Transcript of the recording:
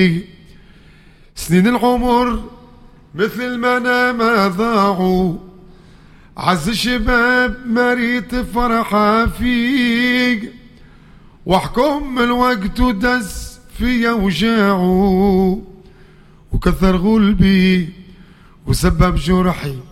سنين العمر مثل ما ضاعوا، عز الشباب مريت فرحة فيك، واحكم الوقت ودس فيا وجاعوا، وكثر غلبي وسبب جرحي